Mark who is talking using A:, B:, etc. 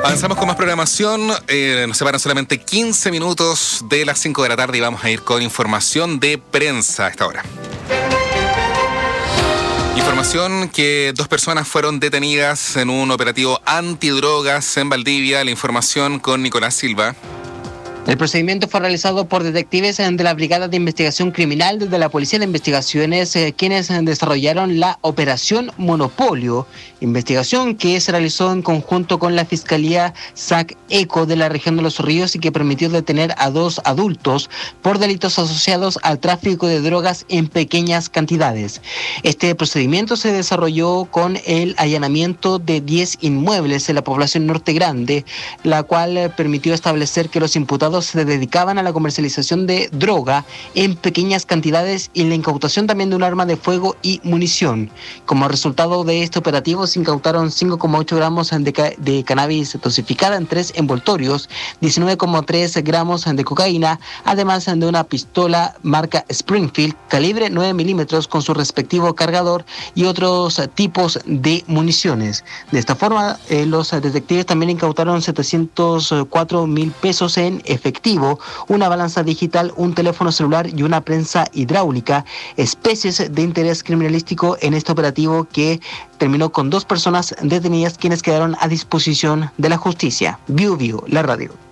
A: Avanzamos con más programación, nos separan solamente 15 minutos de las 5 de la tarde y vamos a ir con información de prensa a esta hora. Información que 2 personas fueron detenidas en un operativo antidrogas en Valdivia. La información con Nicolás Silva.
B: El procedimiento fue realizado por detectives de la Brigada de Investigación Criminal de la Policía de Investigaciones, quienes desarrollaron la Operación Monopolio, investigación que se realizó en conjunto con la Fiscalía SAC-ECO de la región de Los Ríos y que permitió detener a 2 adultos por delitos asociados al tráfico de drogas en pequeñas cantidades. Este procedimiento se desarrolló con el allanamiento de 10 inmuebles en la población Norte Grande, la cual permitió establecer que los imputados se dedicaban a la comercialización de droga en pequeñas cantidades y la incautación también de un arma de fuego y munición. Como resultado de este operativo se incautaron 5,8 gramos de cannabis dosificada en 3 envoltorios, 19,3 gramos de cocaína, además de una pistola marca Springfield calibre 9 milímetros con su respectivo cargador y otros tipos de municiones. De esta forma, los detectives también incautaron 704,000 pesos en efectivo, una balanza digital, un teléfono celular y una prensa hidráulica, especies de interés criminalístico en este operativo que terminó con 2 personas detenidas quienes quedaron a disposición de la justicia. Viu, la radio.